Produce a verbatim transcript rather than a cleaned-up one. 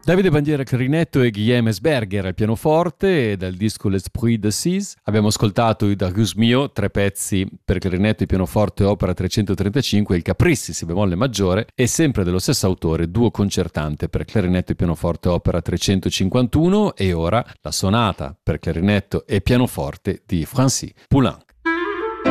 Davide Bandiera al clarinetto e Guillaume Esberger al pianoforte, e dal disco L'Esprit de Six abbiamo ascoltato i Darius Mio, tre pezzi per clarinetto e pianoforte opera trecentotrentacinque, il Capricci si bemolle maggiore, e sempre dello stesso autore, duo concertante per clarinetto e pianoforte opera trecentocinquantuno, e ora la sonata per clarinetto e pianoforte di Francis Poulenc.